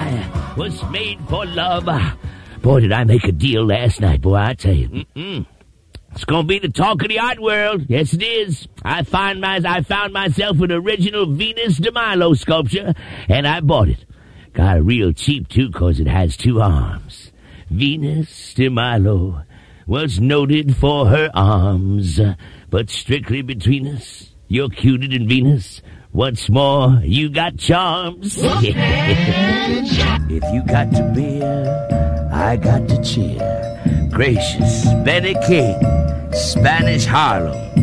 I was made for love. Boy, did I make a deal last night, boy, I tell you. It's gonna be the talk of the art world. Yes, it is. I found myself an original Venus de Milo sculpture, and I bought it. Got it real cheap, too, 'cause it has 2 arms. Venus de Milo was noted for her arms, but strictly between us, you're cuter than Venus. What's more, you got charms. If you got to beer, I got to cheer. Gracious Betty King, Spanish Harlem.